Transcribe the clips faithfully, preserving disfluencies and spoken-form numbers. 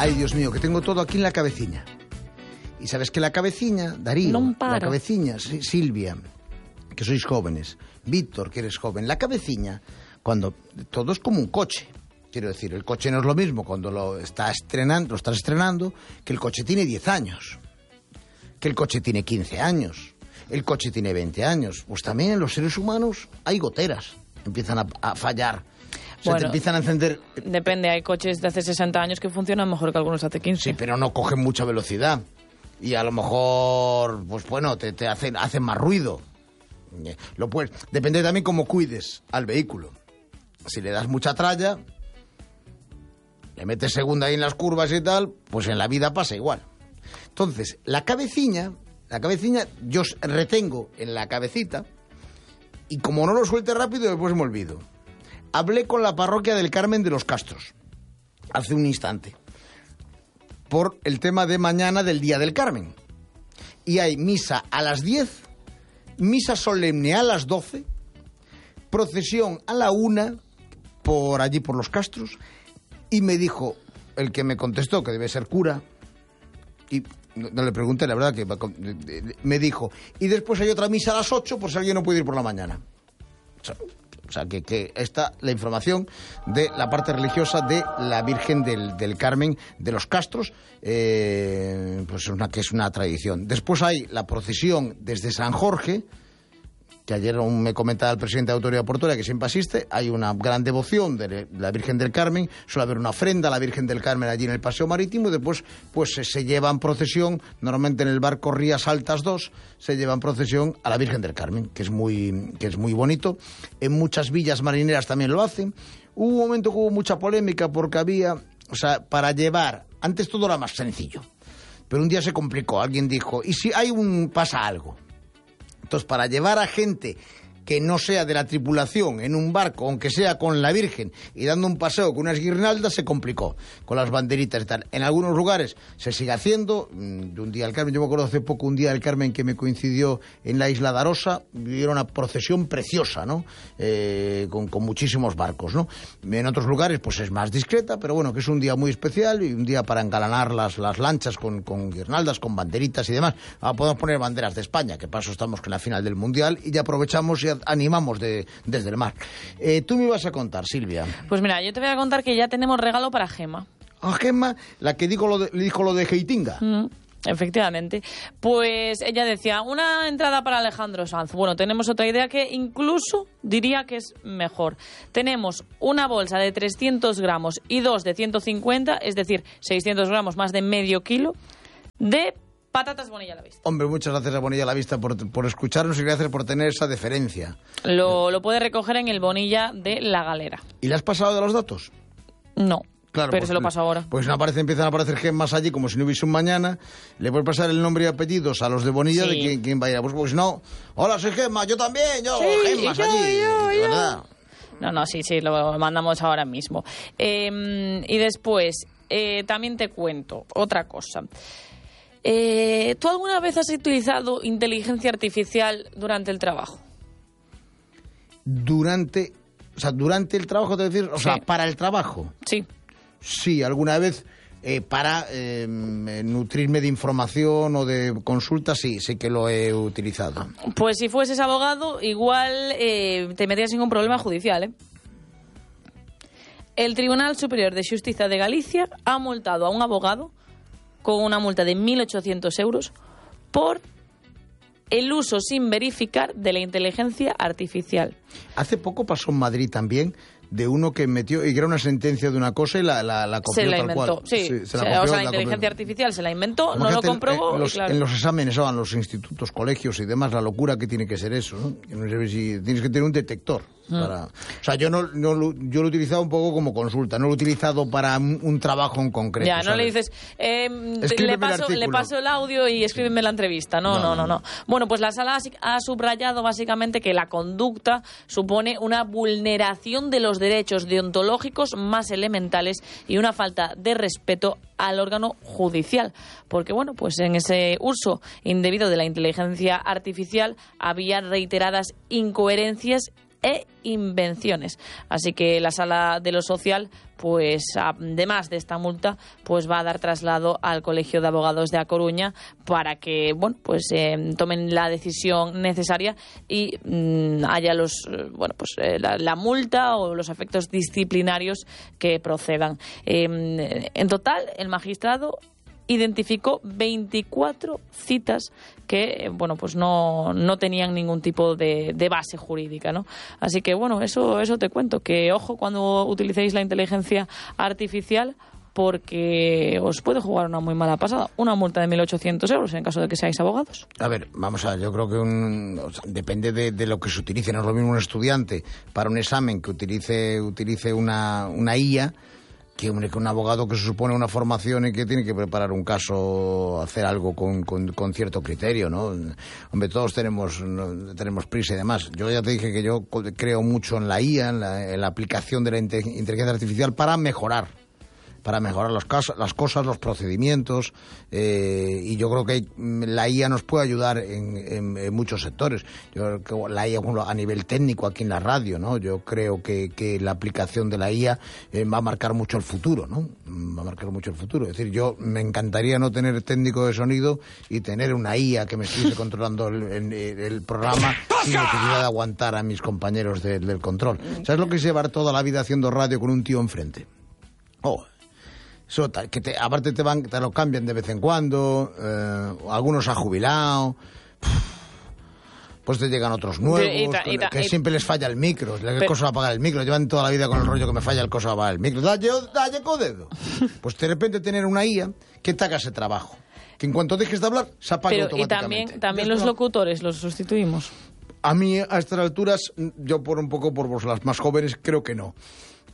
Ay, Dios mío, que tengo todo aquí en la cabeciña. Y sabes que la cabeciña, Darío, non la cabeciña, Silvia, que sois jóvenes, Víctor, que eres joven, la cabeciña, cuando todo es como un coche. Quiero decir, el coche no es lo mismo cuando lo está estrenando, lo estás estrenando, que el coche tiene diez años, que el coche tiene quince años, el coche tiene veinte años. Pues también en los seres humanos hay goteras, empiezan a, a fallar. O sea, bueno, te empiezan a encender. Depende, hay coches de hace sesenta años que funcionan mejor que algunos de hace quince. Sí, pero no cogen mucha velocidad. Y a lo mejor, pues bueno, te, te hacen, hacen más ruido. Lo puedes, depende también cómo cuides al vehículo. Si le das mucha tralla, le metes segunda ahí en las curvas y tal, pues en la vida pasa igual. Entonces, la cabeciña, la cabeciña yo retengo en la cabecita y como no lo suelte rápido, después me olvido. Hablé con la parroquia del Carmen de los Castros hace un instante por el tema de mañana del Día del Carmen. Y hay misa a las diez, misa solemne a las doce, procesión a la una por allí por los Castros. Y me dijo, el que me contestó, que debe ser cura, y no, no le pregunté, la verdad, que me dijo, y después hay otra misa a las ocho por si alguien no puede ir por la mañana. O sea, o sea que, que está la información de la parte religiosa de la Virgen del, del Carmen de los Castros, eh, pues una, que es una tradición. Después hay la procesión desde San Jorge, que ayer me comentaba el presidente de Autoridad Portuaria que siempre asiste. Hay una gran devoción de la Virgen del Carmen, suele haber una ofrenda a la Virgen del Carmen allí en el Paseo Marítimo y después pues se llevan procesión, normalmente en el barco Rías Altas dos, se llevan procesión a la Virgen del Carmen, que es muy, que es muy bonito. En muchas villas marineras también lo hacen. Hubo un momento que hubo mucha polémica porque había, o sea, para llevar, antes todo era más sencillo, pero un día se complicó, alguien dijo, ¿y si hay un, pasa algo? Entonces, para llevar a gente que no sea de la tripulación en un barco, aunque sea con la Virgen, y dando un paseo con unas guirnaldas, se complicó, con las banderitas y tal. En algunos lugares se sigue haciendo. De un Día del Carmen, yo me acuerdo hace poco un Día del Carmen que me coincidió en la isla de Arosa, y era una procesión preciosa, ¿no? Eh, con, con muchísimos barcos, ¿no? En otros lugares, pues es más discreta, pero bueno, que es un día muy especial y un día para engalanar las, las lanchas con, con guirnaldas, con banderitas y demás. Ahora podemos poner banderas de España, que paso estamos con la final del Mundial, y ya aprovechamos y animamos de, desde el mar. Eh, tú me ibas a contar, Silvia. Pues mira, yo te voy a contar que ya tenemos regalo para Gemma. ¿A Gemma? La que dijo lo de, le dijo lo de Heitinga. Mm, efectivamente. Pues ella decía, una entrada para Alejandro Sanz. Bueno, tenemos otra idea que incluso diría que es mejor. Tenemos una bolsa de trescientos gramos y dos de ciento cincuenta, es decir, seiscientos gramos, más de medio kilo, de patatas Bonilla a la Vista. Hombre, muchas gracias a Bonilla a la Vista por, por escucharnos y gracias por tener esa deferencia. Lo, lo puede recoger en el Bonilla de La Galera. ¿Y le has pasado de los datos? No. Claro, pero pues, se lo paso ahora. Pues aparece, empiezan a aparecer gemas allí como si no hubiese un mañana. Le puedes pasar el nombre y apellidos a los de Bonilla, sí, de quién, quién va a ir. Pues, pues no, hola, soy Gemma, yo también, yo, sí, gemas yo, allí, yo, yo. ¿verdad? No, no, sí, sí, lo mandamos ahora mismo. Eh, y después, eh, también te cuento otra cosa. Eh, ¿Tú alguna vez has utilizado inteligencia artificial durante el trabajo? Durante, o sea, durante el trabajo, te decir, o sí. sea, para el trabajo. Sí. Sí, alguna vez eh, para eh, nutrirme de información o de consultas, sí, sí que lo he utilizado. Pues si fueses abogado, igual eh, te metías en un problema judicial, ¿eh? El Tribunal Superior de Justicia de Galicia ha multado a un abogado con una multa de mil ochocientos euros por el uso sin verificar de la inteligencia artificial. Hace poco pasó en Madrid también de uno que metió, y era una sentencia de una cosa y la, la, la copió se la tal inventó, cual. sí. sí se la o copió, sea, la la inteligencia copió. artificial se la inventó, Imagínate, no lo comprobó. En los, y claro. en los exámenes, o en los institutos, colegios y demás, la locura que tiene que ser eso, ¿no? Que no sé si tienes que tener un detector. Para... O sea, yo no, no lo, yo lo he utilizado un poco como consulta, no lo he utilizado para un, un trabajo en concreto. Ya, no ¿sabes? le dices, eh, le, paso, le paso el audio y escríbeme sí. la entrevista. No no no, no, no, no. Bueno, pues la sala ha subrayado básicamente que la conducta supone una vulneración de los derechos deontológicos más elementales y una falta de respeto al órgano judicial. Porque, bueno, pues en ese uso indebido de la inteligencia artificial había reiteradas incoherencias e invenciones. Así que la Sala de lo Social, pues además de esta multa, pues va a dar traslado al Colegio de Abogados de A Coruña para que, bueno, pues eh, tomen la decisión necesaria y mmm, haya los, bueno, pues eh, la, la multa o los efectos disciplinarios que procedan. Eh, en total, el magistrado identificó veinticuatro citas que, bueno, pues no, no tenían ningún tipo de, de base jurídica, ¿no? Así que, bueno, eso, eso te cuento, que ojo cuando utilicéis la inteligencia artificial, porque os puede jugar una muy mala pasada. Una multa de mil ochocientos euros en caso de que seáis abogados. A ver, vamos a ver, yo creo que un, o sea, depende de, de lo que se utilice. No es lo mismo un estudiante para un examen que utilice, utilice una, una I A que, hombre, que un abogado que se supone una formación y que tiene que preparar un caso, hacer algo con, con, con cierto criterio, ¿no? Hombre, todos tenemos, no, tenemos prisa y demás. Yo ya te dije que yo creo mucho en la I A, en la, en la aplicación de la inteligencia artificial para mejorar. para mejorar los casos, las cosas, los procedimientos, eh, y yo creo que la I A nos puede ayudar en, en, en muchos sectores. Yo creo que la I A, bueno, a nivel técnico aquí en la radio, ¿no? Yo creo que, que la aplicación de la I A eh, va a marcar mucho el futuro, ¿no? Va a marcar mucho el futuro. Es decir, yo me encantaría no tener técnico de sonido y tener una I A que me estuviese controlando el, el, el programa sin necesidad de aguantar a mis compañeros de, del control. ¿Sabes lo que es llevar toda la vida haciendo radio con un tío enfrente? Oh, eso, que te, aparte te, van, te lo cambian de vez en cuando, eh, algunos ha jubilado, pues te llegan otros nuevos, y ta, y ta, que y siempre les falla el micro, el pero, coso va a apagar el micro, llevan toda la vida con el rollo que me falla el coso va a apagar el micro, dalle, dalle codedo. Pues de repente tener una I A que te haga ese trabajo, que en cuanto dejes de hablar, se apague pero, automáticamente. Y también, también los locutores los sustituimos. A mí, a estas alturas, yo por un poco por vos, las más jóvenes, creo que no.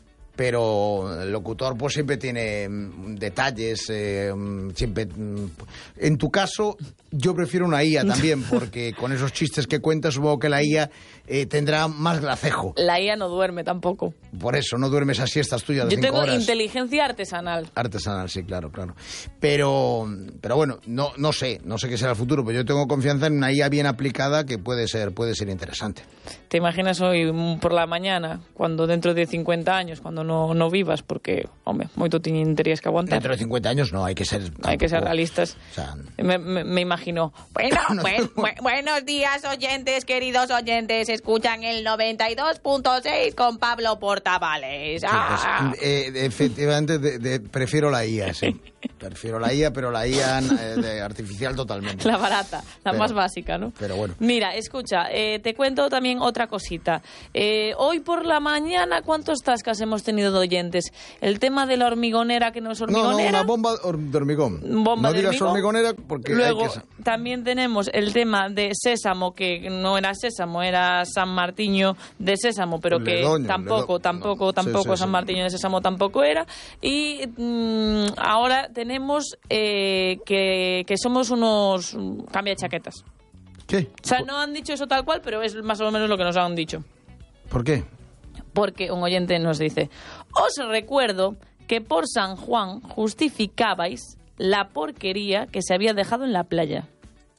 Pero el locutor pues siempre tiene detalles, eh, siempre... En tu caso, yo prefiero una I A también, porque con esos chistes que cuentas, supongo que la I A eh, tendrá más gracejo. La I A no duerme tampoco. Por eso, no duermes esas siestas tuyas de Yo cinco horas. Yo tengo inteligencia artesanal. Artesanal, sí, claro, claro. Pero, pero bueno, no, no sé, no sé qué será el futuro, pero yo tengo confianza en una I A bien aplicada que puede ser, puede ser interesante. ¿Te imaginas hoy por la mañana, cuando dentro de cincuenta años, cuando no, no vivas, porque, hombre, moito terías que aguantar? Dentro de cincuenta años no, hay que ser... Tampoco, hay que ser realistas. O sea, me, me, me imagino... Bueno, buen, bu buenos días, oyentes, queridos oyentes. Escuchan el noventa y dos punto seis con Pablo Portavales. Ah. Sí, pues, eh, efectivamente, de, de, prefiero la I A, sí. Prefiero la I A, pero la I A eh, de artificial totalmente. La barata, la pero, más básica, ¿no? Pero bueno. Mira, escucha, eh, te cuento también otra cosita. Eh, hoy por la mañana, ¿cuántos tascas hemos tenido de oyentes? El tema de la hormigonera, que no es hormigonera. No, no, una bomba de hormigón. Bomba no de digas hormigón. hormigonera porque Luego, hay que... también tenemos el tema de Sésamo, que no era Sésamo, era San Martiño de Sésamo, pero que Ledoño, tampoco, Ledo... tampoco, no. tampoco, sí, sí, San Martiño sí. de Sésamo tampoco era. Y mmm, ahora tenemos eh, que, que somos unos cambia de chaquetas. ¿Qué? O sea, no han dicho eso tal cual, pero es más o menos lo que nos han dicho. ¿Por qué? Porque un oyente nos dice: os recuerdo que por San Juan justificabais la porquería que se había dejado en la playa.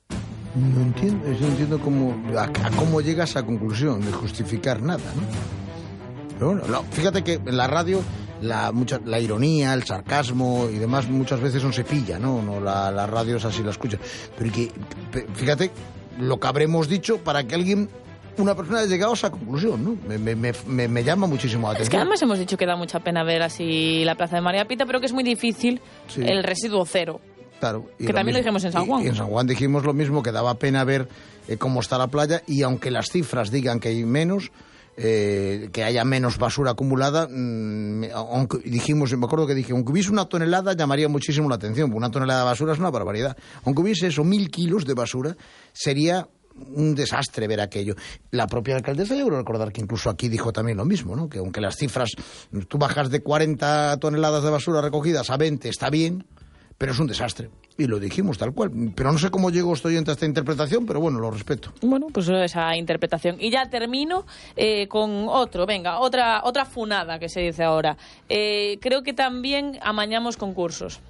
No entiendo, no entiendo cómo, a, a cómo llegas a esa conclusión de justificar nada, ¿no? Pero bueno, no, fíjate que en la radio la, mucha, la ironía, el sarcasmo y demás muchas veces no se pilla, ¿no? no la, la radio es así, la escucha. Pero que, fíjate lo que habremos dicho para que alguien... una persona ha llegado a esa conclusión, ¿no? Me, me, me, me llama muchísimo la atención. Es que además hemos dicho que da mucha pena ver así la Plaza de María Pita, pero que es muy difícil sí. el residuo cero. Claro. Y que también mismo, lo dijimos en San Juan. Y, y en San Juan dijimos lo mismo, que daba pena ver eh, cómo está la playa, y aunque las cifras digan que hay menos, eh, que haya menos basura acumulada, mmm, aunque dijimos, me acuerdo que dije, aunque hubiese una tonelada llamaría muchísimo la atención, una tonelada de basura es una barbaridad. Aunque hubiese eso, mil kilos de basura, sería... un desastre ver aquello. La propia alcaldesa, yo creo recordar que incluso aquí dijo también lo mismo, ¿no? Que aunque las cifras, tú bajas de cuarenta toneladas de basura recogidas a veinte, está bien, pero es un desastre. Y lo dijimos tal cual. Pero no sé cómo llegó estoy ante esta interpretación, pero bueno, lo respeto. Bueno, pues esa interpretación. Y ya termino eh, con otro, venga, otra, otra funada que se dice ahora. Eh, creo que también amañamos concursos.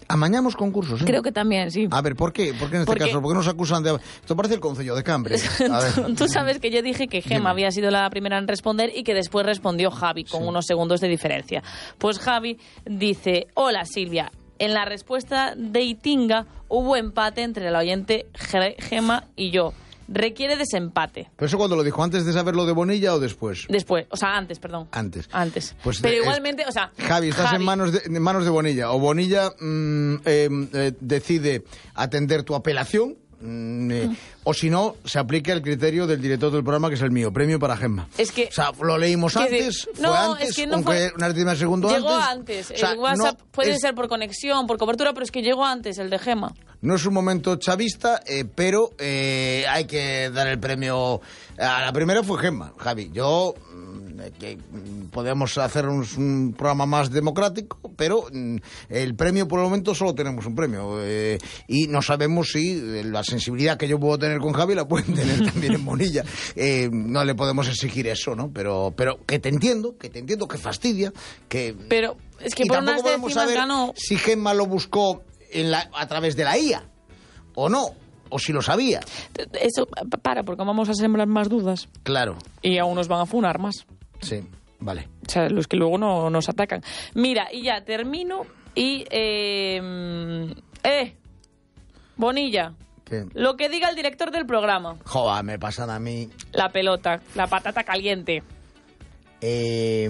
Amañamos concursos, ¿eh? Creo que también, sí. A ver, ¿por qué? ¿Por qué en este Porque... caso? ¿Por qué nos acusan de...? Esto parece el Concello de Cambre. A ver. tú, tú sabes que yo dije que Gemma Dime. había sido la primera en responder y que después respondió Javi con sí. unos segundos de diferencia. Pues Javi dice: hola Silvia, en la respuesta de Itinga hubo empate entre la oyente Gemma y yo. Requiere desempate. ¿Pero eso cuando lo dijo? ¿Antes de saber lo de Bonilla o después? Después, o sea, antes, perdón. Antes. Antes. Pues Pero es, igualmente, o sea... Javi, estás Javi. En, manos de, en manos de Bonilla. O Bonilla mmm, eh, eh, decide atender tu apelación, mmm, eh, mm. o si no, se aplica el criterio del director del programa, que es el mío, premio para Gemma. Es que... O sea, lo leímos antes, de, no, fue antes, es que no aunque fue, una décima de segundo llegó antes. antes. O sea, el WhatsApp no, puede es, ser por conexión, por cobertura, pero es que llegó antes el de Gemma. No es un momento chavista, eh, pero eh, hay que dar el premio. A la primera fue Gemma, Javi. Yo, que podemos hacer un, un programa más democrático, pero mm, el premio por el momento solo tenemos un premio. Eh, y no sabemos si la sensibilidad que yo puedo tener con Javi la pueden tener también en Bonilla. Eh, no le podemos exigir eso, ¿no? Pero, pero que te entiendo, que te entiendo, que fastidia, que... Pero es que y por tampoco unas podemos saber ganó... si Gemma lo buscó en la, a través de la I A, o no, o si lo sabía. Eso, para, porque vamos a sembrar más dudas. Claro. Y aún nos van a funar más. Sí, vale. O sea, los que luego no nos atacan. Mira, y ya termino y... Eh, eh Bonilla. ¿Qué? Lo que diga el director del programa. Joder, me pasan a mí... La pelota, la patata caliente. Eh,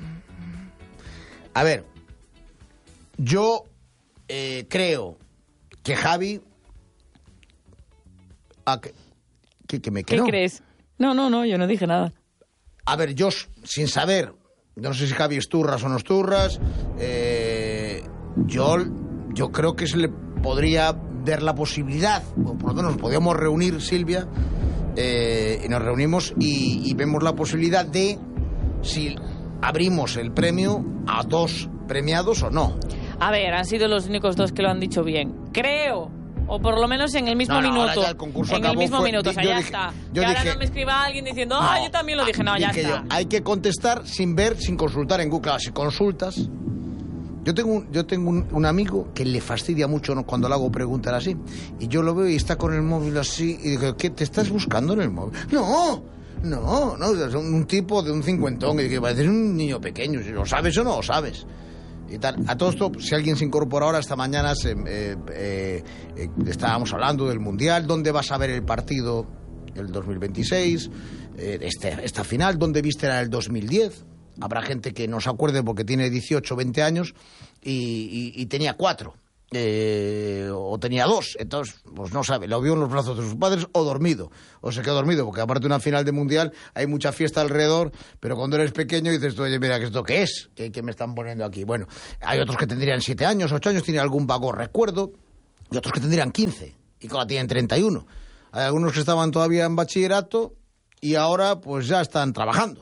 a ver, yo... Eh, creo que Javi... Ah, que, que, que me ¿Qué no. crees? No, no, no, yo no dije nada. A ver, yo sin saber, yo no sé si Javi es turras o no es turras, eh, yo, yo creo que se le podría dar la posibilidad, o por lo menos nos podíamos reunir, Silvia, eh, y nos reunimos y, y vemos la posibilidad de si abrimos el premio a dos premiados o no. A ver, han sido los únicos dos que lo han dicho bien. Creo. O por lo menos en el mismo no, no, minuto. Ya el concurso en acabó, el mismo fue, minuto, o sea, ya dije, está. Yo y ahora dije, no me escriba alguien diciendo, ah, no, yo también lo dije. No, ya está. Yo, hay que contestar sin ver, sin consultar en Google. Claro, si consultas... Yo tengo, un, yo tengo un, un amigo que le fastidia mucho, ¿no?, cuando le hago preguntas así. Y yo lo veo y está con el móvil así. Y digo, ¿qué te estás buscando en el móvil? ¡No! No, no, es un, un tipo de un cincuentón que parece un niño pequeño. Si lo sabes o no lo sabes. Y tal. A todo esto, si alguien se incorpora ahora, esta mañana se, eh, eh, eh, estábamos hablando del Mundial, dónde vas a ver el partido el dos mil veintiséis, eh, este, esta final, dónde viste era el dos mil diez. Habrá gente que no se acuerde porque tiene dieciocho, veinte años y, y, y tenía cuatro. Eh, o tenía dos, entonces pues no sabe, lo vio en los brazos de sus padres o dormido, o se quedó dormido, porque aparte de una final de mundial hay mucha fiesta alrededor, pero cuando eres pequeño dices tú, oye, mira, ¿esto qué es? ¿Qué, qué me están poniendo aquí? Bueno, hay otros que tendrían siete años, ocho años, tienen algún vago recuerdo, y otros que tendrían quince, y ahora tienen treinta y uno. Hay algunos que estaban todavía en bachillerato y ahora pues ya están trabajando.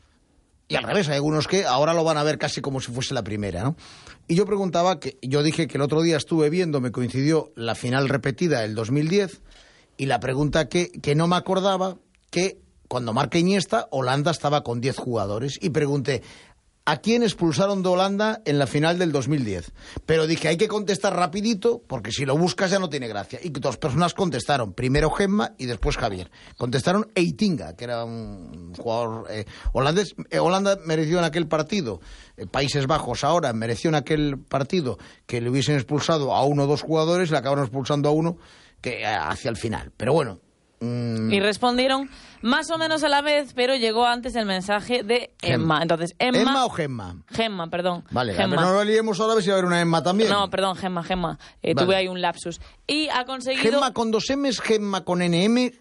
Y al revés, hay algunos que ahora lo van a ver casi como si fuese la primera, ¿no? Y yo preguntaba, que yo dije que el otro día estuve viendo, me coincidió la final repetida del dos mil diez, y la pregunta que, que no me acordaba, que cuando marca Iniesta, Holanda estaba con diez jugadores, y pregunté, ¿a quién expulsaron de Holanda en la final del dos mil diez? Pero dije, hay que contestar rapidito, porque si lo buscas ya no tiene gracia. Y dos personas contestaron, primero Gemma y después Javier. Contestaron Eitinga, que era un jugador eh, holandés. Eh, Holanda mereció en aquel partido, eh, Países Bajos ahora mereció en aquel partido que le hubiesen expulsado a uno o dos jugadores, le acabaron expulsando a uno que eh, hacia el final. Pero bueno... Y respondieron más o menos a la vez, pero llegó antes el mensaje de Emma. Entonces, Emma... ¿Emma o Gemma? Gemma, perdón. Vale, Gemma. Pero no lo liemos ahora a ver si va a haber una Emma también. No, perdón, Gemma, Gemma. Eh, vale. Tuve ahí un lapsus. Y ha conseguido... Gemma con dos M's, Gemma con N M...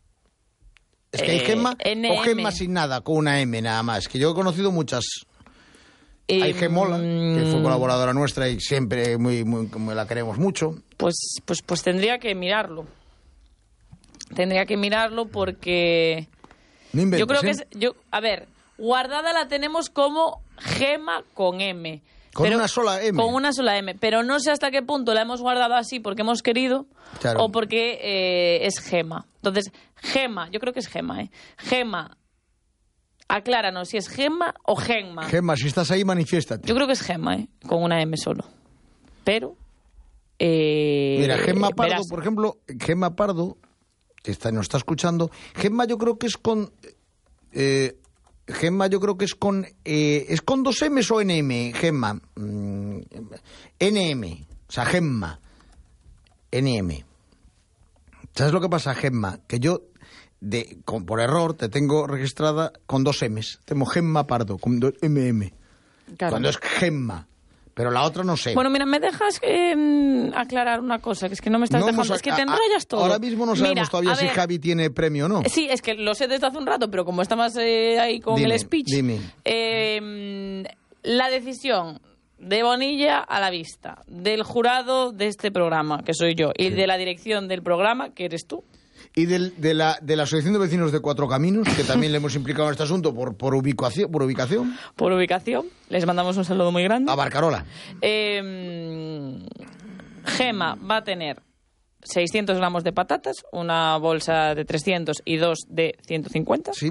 Es que hay Gemma eh, N M. o Gemma sin nada, con una M nada más. Que yo he conocido muchas... Eh, hay Gemola, que fue colaboradora nuestra y siempre muy, muy, muy la queremos mucho. Pues, pues, pues tendría que mirarlo. Tendría que mirarlo porque... No inventes, yo creo que ¿eh? es... Yo, a ver, guardada la tenemos como Gemma con M. Con pero, una sola M. Con una sola M. Pero no sé hasta qué punto la hemos guardado así porque hemos querido claro. o porque eh, es Gemma. Entonces, Gemma, yo creo que es Gemma, ¿eh? Gemma, acláranos si es Gemma o Gemma. Gemma, si estás ahí, manifiéstate. Yo creo que es Gemma, ¿eh? Con una M solo. Pero... Eh, Mira, Gemma Pardo, verás. por ejemplo, Gemma Pardo, que está, nos está escuchando, Gemma yo creo que es con... Eh, Gemma yo creo que es con... Eh, ¿Es con dos M's o N M, Gemma? Mm, N M, o sea, Gemma. N M. ¿Sabes lo que pasa, Gemma? Que yo, de, con, por error, te tengo registrada con dos M's. Tengo Gemma Pardo, con dos M M. Claro. Cuando es Gemma. Pero la otra no sé. Bueno, mira, ¿me dejas eh, aclarar una cosa? Que es que no me estás No dejando. hemos- Es que te a- a- enrollas todo. Ahora mismo no sabemos Mira, todavía a si ver, Javi tiene premio o no. Sí, es que lo sé desde hace un rato, pero como estabas eh, ahí con Dime, el speech, dime. eh, la decisión de Bonilla a la vista, del jurado de este programa, que soy yo, y de la dirección del programa, que eres tú. Y del- de, la, de la Asociación de Vecinos de Cuatro Caminos, que también le hemos implicado en este asunto por, por, ubicación, por ubicación, Por ubicación, les mandamos un saludo muy grande. a Barcarola. Eh, Gema va a tener seiscientos gramos de patatas, una bolsa de trescientos y dos de ciento cincuenta. Sí.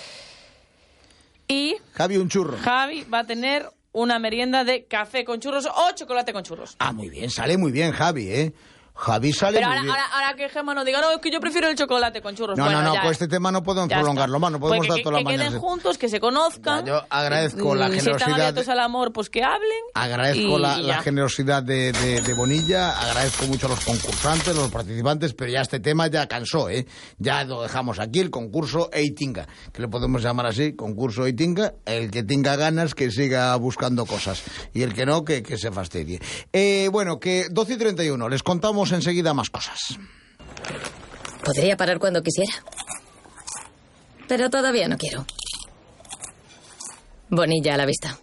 Y Javi, un churro. Javi va a tener una merienda de café con churros o chocolate con churros. Ah, muy bien, sale muy bien Javi, ¿eh? Javi sale Pero muy ahora, bien. ahora, ahora que Gemma no diga, no, es que yo prefiero el chocolate con churros. No, Bueno, no, no, ya, con este tema no podemos ya prolongarlo está. más, no podemos Pues estar que, toda la que mañana. queden juntos, que se conozcan. Ya, yo agradezco la Mm, Si generosidad están abiertos de- al amor, pues que hablen. Agradezco y- la, y la ya. generosidad de, de, de Bonilla, agradezco mucho a los concursantes, los participantes, pero ya este tema ya cansó, ¿eh? Ya lo dejamos aquí, el concurso Eitinga, que le podemos llamar así, concurso Eitinga, el que tenga ganas que siga buscando cosas, y el que no, que, que se fastidie. Eh, bueno, que doce y treinta y uno, les contamos enseguida más cosas. Podría parar cuando quisiera. Pero todavía no quiero. Bonilla a la vista.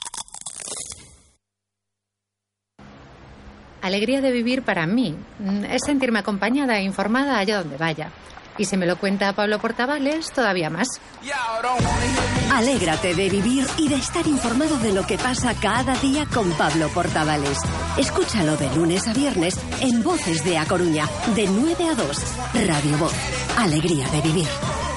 Alegría de vivir para mí mm, es sentirme acompañada e informada allá donde vaya. Y si me lo cuenta Pablo Portavales, todavía más. Alégrate de vivir y de estar informado de lo que pasa cada día con Pablo Portavales. Escúchalo de lunes a viernes en Voces de A Coruña, de nueve a dos. Radio Voz. Alegría de vivir.